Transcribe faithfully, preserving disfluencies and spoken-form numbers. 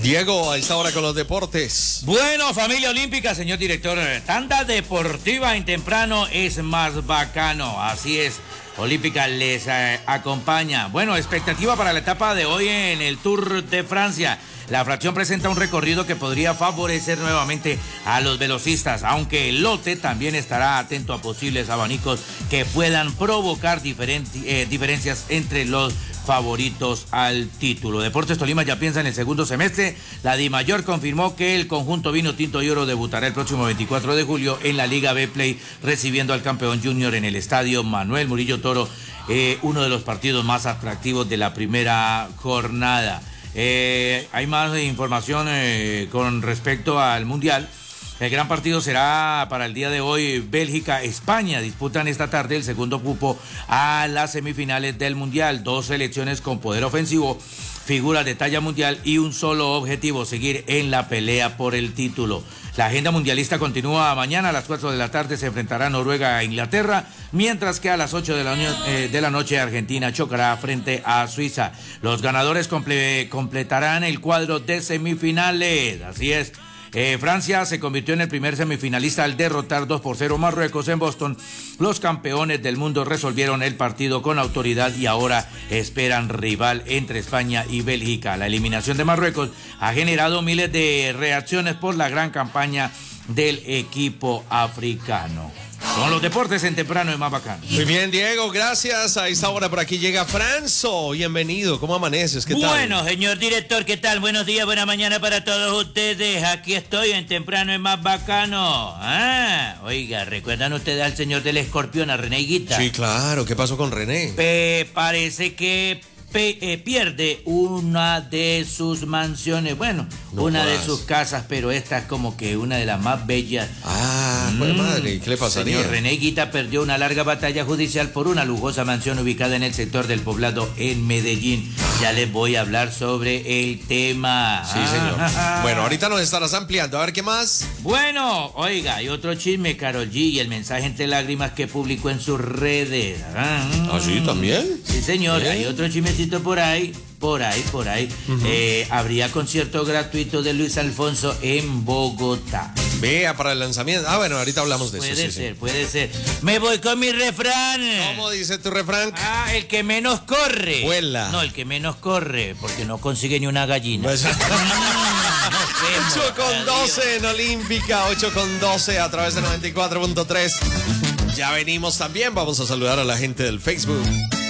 Diego, a esta hora con los deportes. Bueno, familia olímpica, señor director, tanda deportiva en temprano es más bacano, así es. Olímpica les eh, acompaña. Bueno, expectativa para la etapa de hoy en el Tour de Francia. La fracción presenta un recorrido que podría favorecer nuevamente a los velocistas, aunque el lote también estará atento a posibles abanicos que puedan provocar diferen- eh, diferencias entre los favoritos al título. Deportes Tolima ya piensa en el segundo semestre. La Dimayor confirmó que el conjunto vino tinto y oro debutará el próximo veinticuatro de julio en la Liga B-Play, recibiendo al campeón junior en el estadio Manuel Murillo Toro, eh, uno de los partidos más atractivos de la primera jornada. Eh, hay más información eh, con respecto al Mundial. El gran partido será para el día de hoy. Bélgica-España disputan esta tarde el segundo cupo a las semifinales del Mundial. Dos selecciones con poder ofensivo, figuras de talla mundial y un solo objetivo: seguir en la pelea por el título. La agenda mundialista continúa mañana a las cuatro de la tarde. Se enfrentará Noruega a Inglaterra, mientras que a las ocho de la, eh, de la noche Argentina chocará frente a Suiza. Los ganadores comple completarán el cuadro de semifinales. Así es. Eh, Francia se convirtió en el primer semifinalista al derrotar dos por cero Marruecos en Boston. Los campeones del mundo resolvieron el partido con autoridad y ahora esperan rival entre España y Bélgica. La eliminación de Marruecos ha generado miles de reacciones por la gran campaña del equipo africano. Son los deportes en temprano y más bacano. Muy bien, Diego, gracias. A esta hora por aquí llega Franzo. Bienvenido, ¿cómo amaneces? ¿Qué tal? Bueno, señor director, ¿qué tal? Buenos días, buena mañana para todos ustedes. Aquí estoy en temprano y más bacano. Ah, oiga, ¿recuerdan ustedes al señor del escorpión, a René Higuita? Sí, claro. ¿Qué pasó con René? Pe parece que pe eh, pierde una de sus mansiones. Bueno, no una jodas. de sus casas, pero esta es como que una de las más bellas. Ah, pues mm, madre, ¿qué le pasaría? Señor René Higuita perdió una larga batalla judicial por una lujosa mansión ubicada en el sector del Poblado en Medellín. Ya les voy a hablar sobre el tema. Sí, señor. Bueno, ahorita nos estarás ampliando. A ver, ¿qué más? Bueno, oiga, hay otro chisme, Karol G, y el mensaje entre lágrimas que publicó en sus redes. ¿Ah, sí, también? Sí, señor. ¿Eh? Hay otro chismecito por ahí, por ahí, por ahí. Uh-huh. eh, habría concierto gratuito de Luis Alfonso en Bogotá. Vea, para el lanzamiento. Ah, bueno, ahorita hablamos de puede eso. Puede sí, ser, sí. puede ser. Me voy con mi refrán. ¿Cómo dice tu refrán? Ah, el que menos corre. Vuela. No, el que menos corre, porque no consigue ni una gallina. Pues... ocho con doce en Olímpica, ocho con doce a través de noventa y cuatro punto tres. Ya venimos también. Vamos a saludar a la gente del Facebook.